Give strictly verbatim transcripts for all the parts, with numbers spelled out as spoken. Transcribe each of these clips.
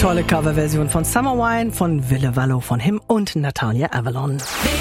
Tolle Coverversion von Summer Wine von Ville Valo von Him und Natalia Avalon.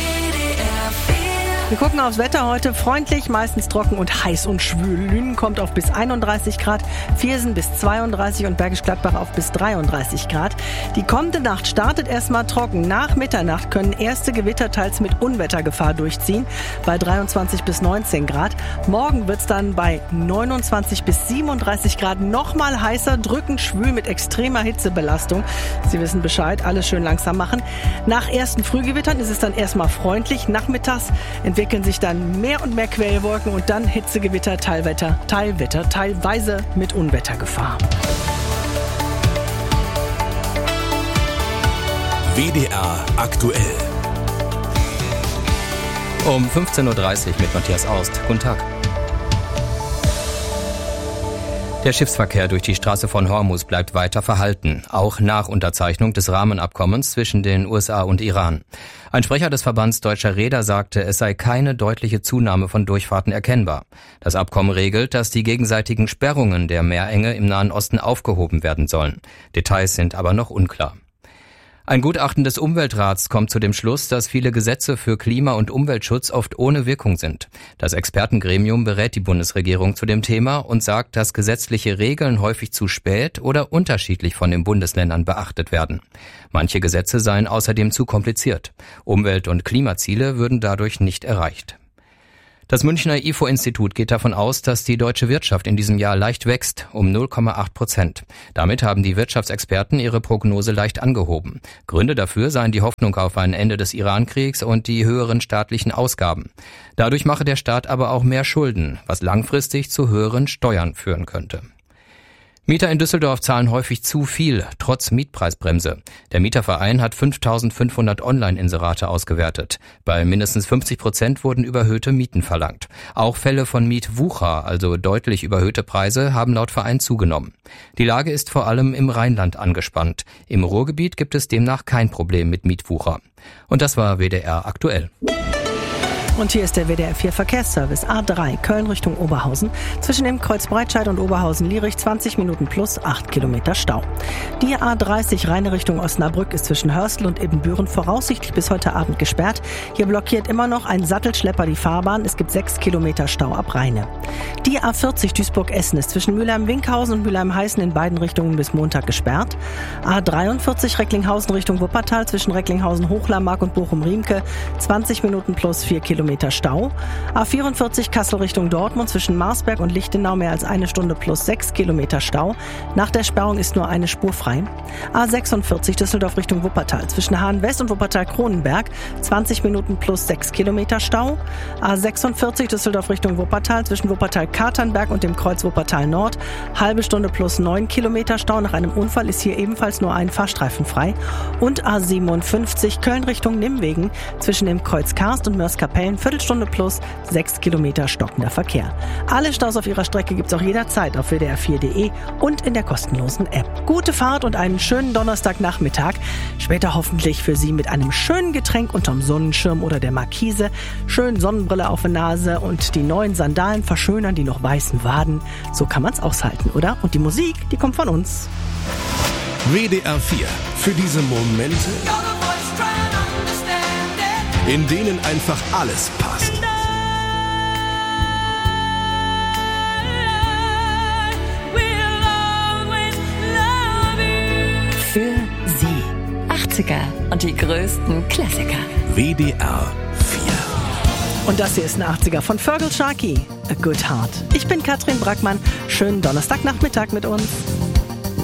Wir gucken aufs Wetter heute. Freundlich, meistens trocken und heiß und schwül. Lünen kommt auf bis einunddreißig Grad, Viersen bis zweiunddreißig und Bergisch Gladbach auf bis dreiunddreißig Grad. Die kommende Nacht startet erstmal trocken. Nach Mitternacht können erste Gewitter teils mit Unwettergefahr durchziehen, bei dreiundzwanzig bis neunzehn Grad. Morgen wird's dann bei neunundzwanzig bis siebenunddreißig Grad nochmal heißer, drückend schwül mit extremer Hitzebelastung. Sie wissen Bescheid, alles schön langsam machen. Nach ersten Frühgewittern ist es dann erstmal freundlich. Nachmittags entwickeln sich dann mehr und mehr Quellwolken und dann Hitzegewitter, Teilwetter, Teilwetter, teilweise mit Unwettergefahr. W D R aktuell. Um fünfzehn Uhr dreißig mit Matthias Aust. Guten Tag. Der Schiffsverkehr durch die Straße von Hormuz bleibt weiter verhalten, auch nach Unterzeichnung des Rahmenabkommens zwischen den U S A und Iran. Ein Sprecher des Verbands Deutscher Reeder sagte, es sei keine deutliche Zunahme von Durchfahrten erkennbar. Das Abkommen regelt, dass die gegenseitigen Sperrungen der Meerenge im Nahen Osten aufgehoben werden sollen. Details sind aber noch unklar. Ein Gutachten des Umweltrats kommt zu dem Schluss, dass viele Gesetze für Klima- und Umweltschutz oft ohne Wirkung sind. Das Expertengremium berät die Bundesregierung zu dem Thema und sagt, dass gesetzliche Regeln häufig zu spät oder unterschiedlich von den Bundesländern beachtet werden. Manche Gesetze seien außerdem zu kompliziert. Umwelt- und Klimaziele würden dadurch nicht erreicht. Das Münchner I F O-Institut geht davon aus, dass die deutsche Wirtschaft in diesem Jahr leicht wächst, um null Komma acht Prozent. Damit haben die Wirtschaftsexperten ihre Prognose leicht angehoben. Gründe dafür seien die Hoffnung auf ein Ende des Irankriegs und die höheren staatlichen Ausgaben. Dadurch mache der Staat aber auch mehr Schulden, was langfristig zu höheren Steuern führen könnte. Mieter in Düsseldorf zahlen häufig zu viel, trotz Mietpreisbremse. Der Mieterverein hat fünftausendfünfhundert Online-Inserate ausgewertet. Bei mindestens fünfzig Prozent wurden überhöhte Mieten verlangt. Auch Fälle von Mietwucher, also deutlich überhöhte Preise, haben laut Verein zugenommen. Die Lage ist vor allem im Rheinland angespannt. Im Ruhrgebiet gibt es demnach kein Problem mit Mietwucher. Und das war W D R aktuell. Und hier ist der W D R vier Verkehrsservice. A drei Köln Richtung Oberhausen. Zwischen dem Kreuz Breitscheid und Oberhausen-Lierich zwanzig Minuten plus acht Kilometer Stau. Die A dreißig Rheine Richtung Osnabrück ist zwischen Hörstel und Ibbenbüren voraussichtlich bis heute Abend gesperrt. Hier blockiert immer noch ein Sattelschlepper die Fahrbahn. Es gibt sechs Kilometer Stau ab Rheine. Die A vierzig Duisburg-Essen ist zwischen Mülheim-Winkhausen und Mülheim-Heißen in beiden Richtungen bis Montag gesperrt. A dreiundvierzig Recklinghausen Richtung Wuppertal zwischen Recklinghausen-Hochlammark und Bochum-Riemke zwanzig Minuten plus vier Kilometer Stau. A vierundvierzig Kassel Richtung Dortmund zwischen Marsberg und Lichtenau mehr als eine Stunde plus sechs Kilometer Stau. Nach der Sperrung ist nur eine Spur frei. A sechsundvierzig Düsseldorf Richtung Wuppertal zwischen Hahn-West und Wuppertal-Kronenberg zwanzig Minuten plus sechs Kilometer Stau. A sechsundvierzig Düsseldorf Richtung Wuppertal zwischen Wuppertal-Katernberg und dem Kreuz Wuppertal-Nord halbe Stunde plus neun Kilometer Stau. Nach einem Unfall ist hier ebenfalls nur ein Fahrstreifen frei. Und A siebenundfünfzig Köln Richtung Nimwegen zwischen dem Kreuz Karst und Mörs-Kapellen Viertelstunde plus sechs Kilometer stockender Verkehr. Alle Staus auf ihrer Strecke gibt's auch jederzeit auf W D R vier Punkt de und in der kostenlosen App. Gute Fahrt und einen schönen Donnerstagnachmittag. Später hoffentlich für Sie mit einem schönen Getränk unterm Sonnenschirm oder der Markise. Schön Sonnenbrille auf der Nase und die neuen Sandalen verschönern die noch weißen Waden. So kann man's aushalten, oder? Und die Musik, die kommt von uns. W D R vier. Für diese Momente, in denen einfach alles passt. Für Sie. achtziger und die größten Klassiker. W D R vier. Und das hier ist ein achtziger von Fergal Sharkey. A Good Heart. Ich bin Katrin Brackmann. Schönen Donnerstagnachmittag mit uns.